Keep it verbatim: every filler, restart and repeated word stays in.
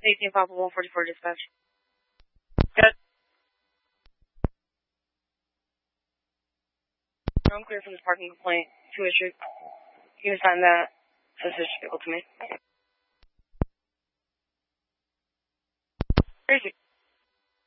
eighteen Papa one forty-four dispatch. Good. I'm clear for this parking complaint. Two issues. You can assign that suspicious vehicle to me. Crazy.